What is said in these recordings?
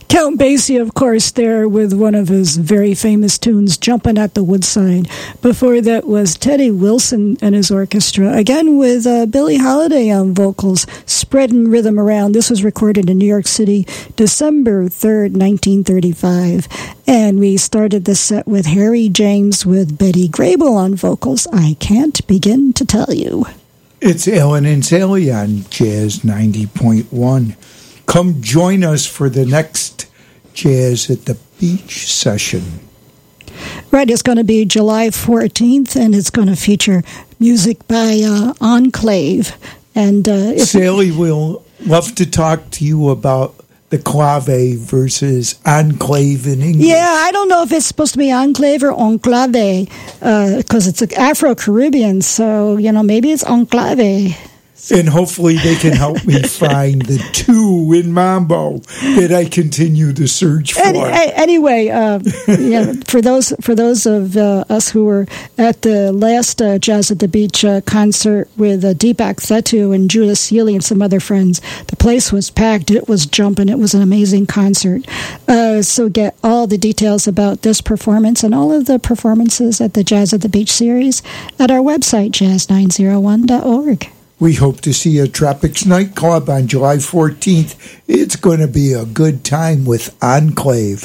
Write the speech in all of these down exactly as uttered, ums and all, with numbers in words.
Count Basie, of course, there with one of his very famous tunes, Jumpin' at the Woodside. Before that was Teddy Wilson and his orchestra, again with uh, Billie Holiday on vocals, spreading rhythm around. This was recorded in New York City, December third, nineteen thirty-five. And we started the set with Harry James with Betty Grable on vocals. I can't begin to tell you. It's Alan and Sally on Jazz ninety point one. Come join us for the next Jazz at the Beach session. Right, it's going to be July fourteenth, and it's going to feature music by uh, Enclave. And uh, if Sally will love to talk to you about the clave versus enclave in English. Yeah, I don't know if it's supposed to be enclave or enclave, because uh, it's Afro-Caribbean, so, you know, maybe it's enclave. And hopefully they can help me find the two in Mambo that I continue to search for. Any, anyway, uh, yeah, for those for those of uh, us who were at the last uh, Jazz at the Beach uh, concert with uh, Deepak Setu and Judah Seeley and some other friends, the place was packed. It was jumping. It was an amazing concert. Uh, so get all the details about this performance and all of the performances at the Jazz at the Beach series at our website, jazz nine oh one dot org. We hope to see you at Tropics Nightclub on July fourteenth. It's going to be a good time with Enclave.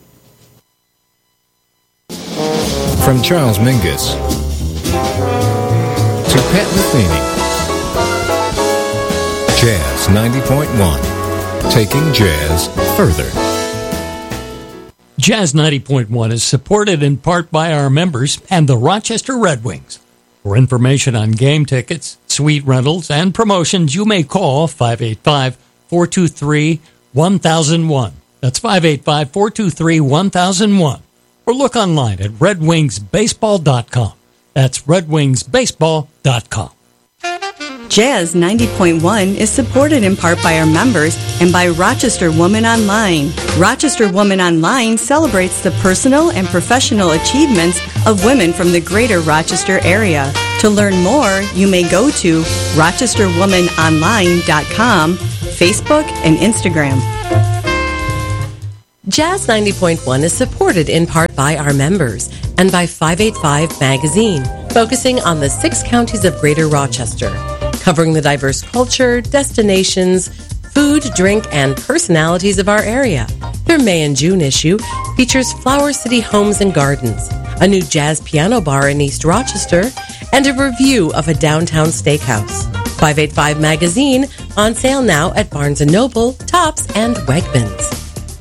From Charles Mingus to Pat Metheny, Jazz ninety point one, taking jazz further. Jazz ninety point one is supported in part by our members and the Rochester Red Wings. For information on game tickets, suite rentals, and promotions, you may call five eight five, four two three, one thousand one. That's five eight five, four two three, one thousand one. Or look online at red wings baseball dot com. That's red wings baseball dot com. Jazz ninety point one is supported in part by our members and by Rochester Woman Online. Rochester Woman Online celebrates the personal and professional achievements of women from the greater Rochester area. To learn more, you may go to rochester woman online dot com, Facebook, and Instagram. Jazz ninety point one is supported in part by our members and by five eighty-five Magazine, focusing on the six counties of Greater Rochester, covering the diverse culture, destinations, food, drink, and personalities of our area. Their May and June issue features Flower City Homes and Gardens, a new jazz piano bar in East Rochester, and a review of a downtown steakhouse. five eighty-five Magazine, on sale now at Barnes and Noble, Tops, and Wegmans.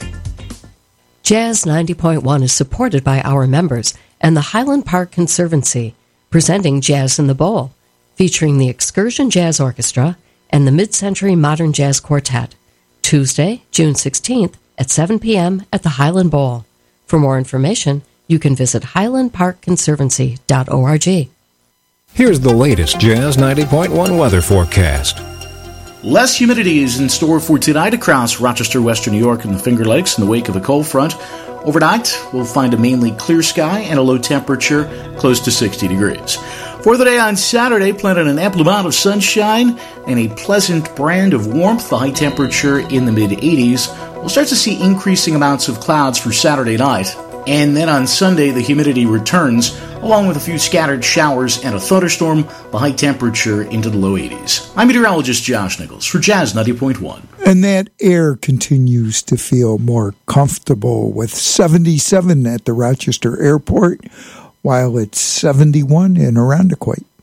Jazz ninety point one is supported by our members and the Highland Park Conservancy, presenting Jazz in the Bowl, featuring the Excursion Jazz Orchestra and the Mid-Century Modern Jazz Quartet, Tuesday, June sixteenth at seven p.m. at the Highland Bowl. For more information, you can visit highland park conservancy dot org. Here's the latest Jazz ninety point one weather forecast. Less humidity is in store for tonight across Rochester, Western New York, and the Finger Lakes in the wake of a cold front. Overnight, we'll find a mainly clear sky and a low temperature close to sixty degrees. For the day on Saturday, plan on an ample amount of sunshine and a pleasant brand of warmth, the high temperature in the mid-eighties. We'll start to see increasing amounts of clouds for Saturday night. And then on Sunday, the humidity returns, along with a few scattered showers and a thunderstorm, the high temperature into the low eighties. I'm meteorologist Josh Nichols for Jazz ninety point one. And that air continues to feel more comfortable with seventy-seven at the Rochester Airport, while it's seventy-one in Irondequoit.